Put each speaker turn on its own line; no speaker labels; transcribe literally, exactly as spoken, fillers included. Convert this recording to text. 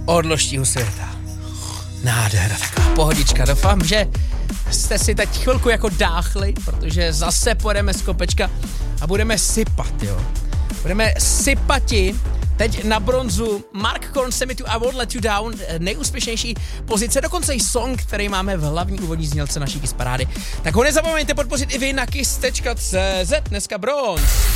Odložtího světa. Nádhera, taková pohodička. Doufám, že jste si teď chvilku jako dáchli, protože zase půjdeme z kopečka a budeme sypat, jo. Budeme sypati. Teď na bronzu Mark Korn, Semi to I Won't Let You Down, nejúspěšnější pozice, dokonce i song, který máme v hlavní úvodní znělce naší Kiss Parády. Tak ho nezapomeňte podpořit i vy na kiss tečka cé zet, dneska bronz.